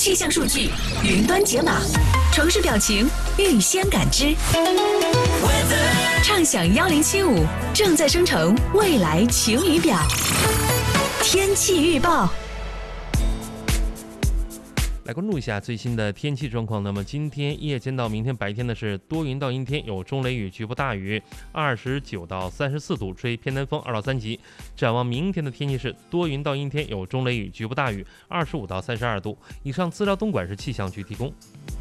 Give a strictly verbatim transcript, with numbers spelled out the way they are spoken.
气象数据云端解码，城市表情预先感知。畅享幺零七五正在生成未来晴雨表。天气预报。 来关注一下最新的天气状况。那么今天夜间到明天白天呢是多云到阴天，有中雷雨，局部大雨，二十九到三十四度，吹偏南风二到三级。展望明天的天气是多云到阴天，有中雷雨，局部大雨，二十五到三十二度。以上资料东莞市气象局提供。